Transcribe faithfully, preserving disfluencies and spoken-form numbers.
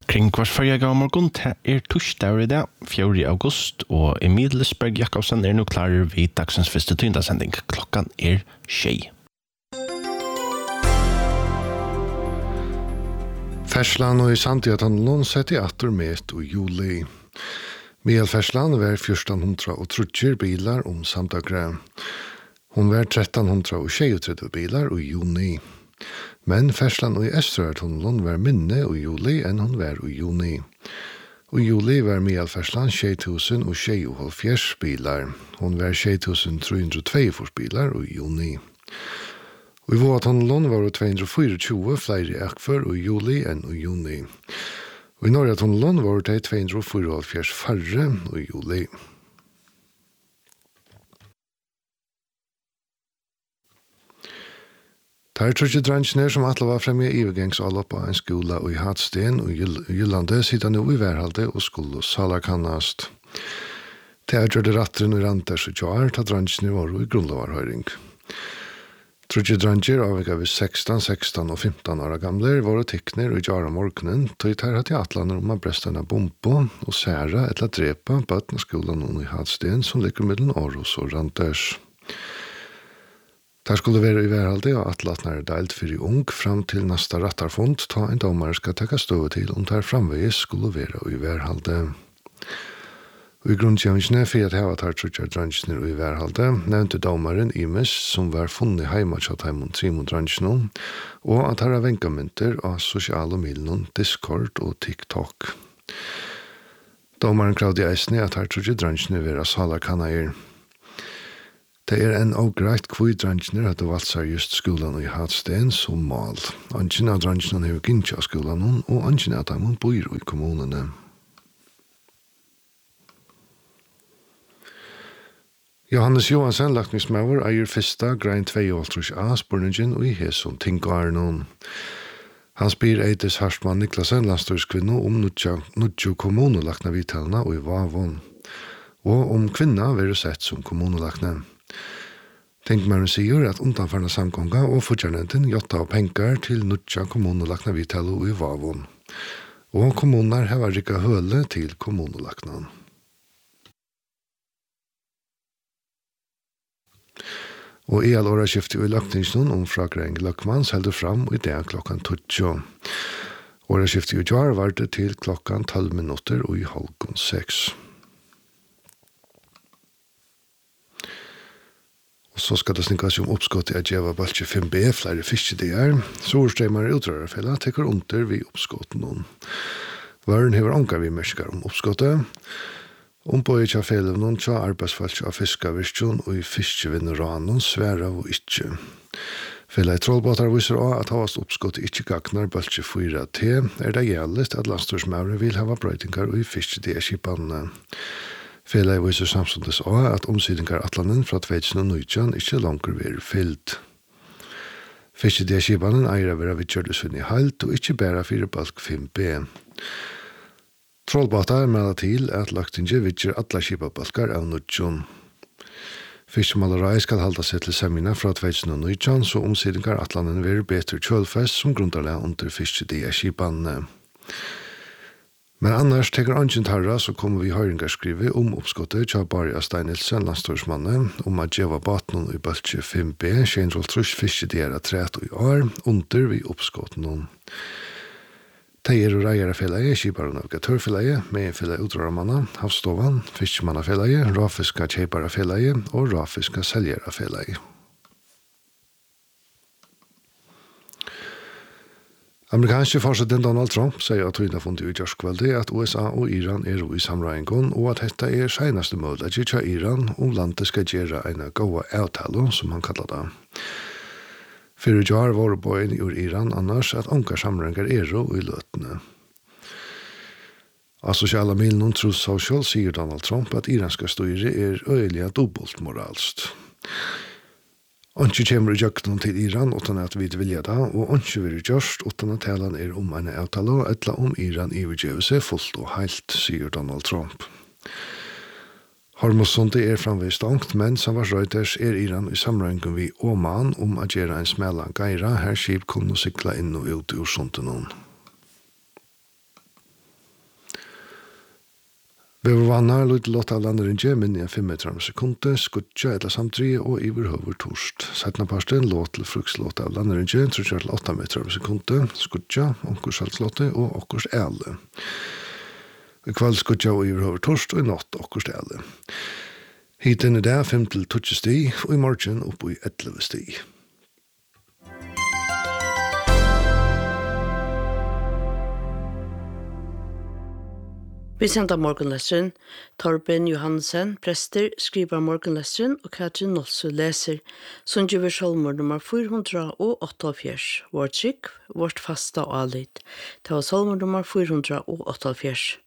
Kring kvart førje gang morgen er torsdag i dag, fjerde august, og Emil Lisberg Jakobsen er nå klarer ved dagsens første tyndasending. Klokkan er tjei. Fersland og i Santiatanlån setter jeg atter med i juli. Mielfersland var fjorton hundra og trutjer bilar om samdagra. Hon var tretton hundra og tjeiotrettio bilar i juni. Men fersland og i Østerøytunnelen var minne i juli enn hon var i juni. I juli var Mielfersland tjei tusen og tjeioghálvfjerds bilar. Hon var tjei tusen tre hundre og tveogfyrre bilar i juni. I Våatunnelen var det to hundre og tjuefire flere akfer i juli enn i juni. I Norratunnelen var det to hundre og tjuefire færre i juli. Der trutje dransjene som atle var fremme i ivergangsallop av en skola i Hadsten og Jylande sitter nå i værhalde og skulle salarkannast. Det er gjør ratteren og ranters og jar, ta dransjene var i grunnlovarhøring. Trutje dransjer avvega vi sexton, sexton og fimton år gamle var og tikkner og jar om morgenen, tog her hatt i atlaner om å breste en bombo og særa etla drepa bøtten skolan i Hadsten som ligger mellom Aarhus og Ranters. Der skulle være i værhalde og atlatnar deilt for i ung fram til nasta rattarfond ta en domar skal takka støve til om der framvegis skulle være i værhalde. Og i grunnkjøvningsne for at heva tar trutjar dransjner i værhalde nevnte domaren Imes som var funnet heima tjatt heimund trimund dransjner og at her er venkamynter av sosiale middelen Discord og TikTok. Domaren kravde i eisne at her trutjar dransjner være salarkanaier. Det er en avgreit kvui dransjner at det valgt seg just skolan i Hadsten som mal. Ankin av dransjner hever gynnsi av skolan og ankin av dem bor i kommunene. Johannes Johansen, lakningsmauer, eier fyrsta grein tveoghalvtrýss A spurningen og i Hesun Tingarnon. Han spyr Eides Hartmann Niklasen, landstyrskvinno, om nudjo kommunelakna vittalna og i Vavon. Og om kvinna være sett som kommunelakna. Tenkmaren sier at undanfarna samkonga og fortjernenten jotta av pengar til nudja kommunelakna vitalo i Vavon. Og kommunar hever rikka høle til kommunelakna. Og i all åra skiftet i lakningsnån om fragreng lakmans heldur fram i dag klokkan tjugo. Åra skiftet i jar var det til klokkan tolv minutter og i halvgån seks. Og så skal det snikkes om oppskott i at jeg var baltje fem B, flere fiskedier. Solstrømmer utrørerfella tekker under vi oppskotten noen. Varen hever anka vi merskar om oppskottet. Ombøy tja fele noen tja arbeidsfalt av fiskavirksjon og i fiskevinneranene svære og ikke. Fela i trollbåtar viser også at havast oppskottet ikke gagnar baltje fyra T er det gjeldet at landstorsmauren vil hava brøytingar og i fiskedieskipane. Fela viser samstundes også at omsidingar atlanen fra to tusen og nítjan ikke langer vil fyllt. Fiskediaskipanen eier av vera vidkjørlesvinn i halt og ikke bæra fire balk fem B. Trollbåtar melder til at laktinge vidkjør atla skipabalkar av nítjan. Fiskemalerei skal halda seg til semina fra to tusen og nítjan så omsidingar atlanen vil betre kjølfest som grundarlega under fiskediaskipanene. Men annars teker angen tarra så kommer vi høringarskrive om oppskottet tja Barja Steinilsen, landstorsmannen, om at djeva batnon i baltje fem B, tjuehundraåttruss fiskediera tretto i år, under vi oppskotten. Teier og reierafelleie, kipar og navigatørfelleie, megenfelleie utraramanna, havstovan, fiskmannafelleie, rafiska kjeiparafelleie og rafiska seljerafelleie. Amerikanske forsetten Donald Trump sier at hun har funnet ut jørskveldig at U S A og Iran er i samregningen, og at dette er seneste mål at ikke Iran om landet skal gjøre en gode avtale, som han kallar det. For i jar var bøyen i Iran annars at unge samregninger er i løtene. Av sosiale milen om Truth Social sier Donald Trump at iranske styre er øyelig dobbelt moralst. Anki kommer i jøkken til Iran utan at vi vilja det, og anki vil gjørst utan at talan er om en avtale, etla om Iran ivergjøver seg fullt og heilt, sier Donald Trump. Hormuzsundet er framvist ångt, men som var Reuters er Iran i samrøyngen vi Oman om at gjøre en smellan geira, her skip kunne sikla inn og ut ur sundet noen. Vi var vannar lite låt av landringen men i fem meter om sekunder, skutja eller samtri og iverhøver torst. Settna parsten låt til frukslåt av landringen, tror jeg til åtta meter om sekunder, skutja, onkurs saltslåte og okkurs æle. I kvall skutja og iverhøver torst og i natt okkurs æle. Hiten er det fem til tjueto sti, og i morgen opp i elleve sti. Vi sender morgenleseren. Torben Johansen, prester, skriver morgenleseren, og Katrin Nolsø leser, som gjør solmord nummer fire hundre og åttaogfjers. Vårt trykk, vårt fasta og alit. Det var solmord nummer fire hundre og åttaogfjers.